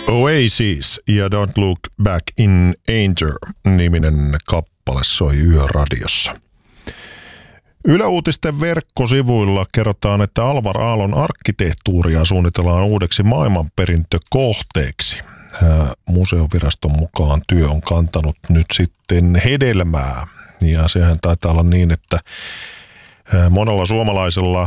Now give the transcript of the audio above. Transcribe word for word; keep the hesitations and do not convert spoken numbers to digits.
Oasis ja Don't Look Back in Anger -niminen kappale soi Yöradiossa. Yle-uutisten verkkosivuilla kerrotaan, että Alvar Aallon arkkitehtuuria suunnitellaan uudeksi maailmanperintökohteeksi. Museoviraston mukaan työ on kantanut nyt sitten hedelmää. Ja sehän taitaa olla niin, että monella suomalaisella